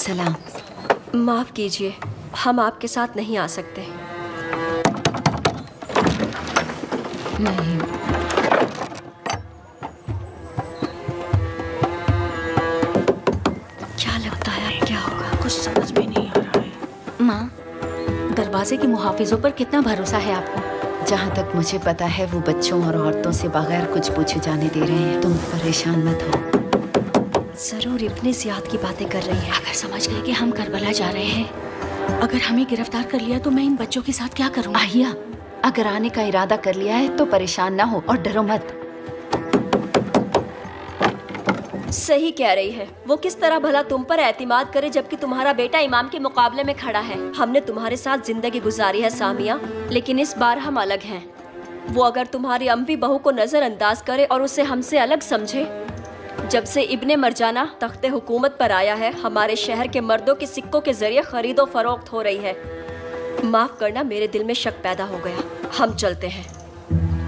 सलाम। माफ़ कीजिए, हम आपके साथ नहीं आ सकते। नहीं। क्या लगता है क्या होगा? कुछ समझ में नहीं आ रहा है। माँ, दरवाजे के मुहाफिजों पर कितना भरोसा है आपको? जहाँ तक मुझे पता है वो बच्चों और औरतों से बगैर कुछ पूछे जाने दे रहे हैं। तुम परेशान मत हो। जरूर इब्ने ज़ियाद की बातें कर रही हैं। अगर समझ गए कि हम करबला जा रहे हैं, अगर हमें गिरफ्तार कर लिया तो मैं इन बच्चों के साथ क्या करूँगा? आहिया, अगर आने का इरादा कर लिया है तो परेशान ना हो और डरो मत। सही कह रही है। वो किस तरह भला तुम पर एतमाद करे जबकि तुम्हारा बेटा इमाम के मुकाबले में खड़ा है। हमने तुम्हारे साथ जिंदगी गुजारी है सामिया, लेकिन इस बार हम अलग हैं। वो अगर तुम्हारी अम्मी बहू को नजरअंदाज करे और उसे हमसे अलग समझे। जब से इब्ने मरजाना तख्ते हुकूमत पर आया है, हमारे शहर के मर्दों के सिक्कों के जरिए खरीदो फरोख्त हो रही है। माफ करना, मेरे दिल में शक पैदा हो गया। हम चलते हैं।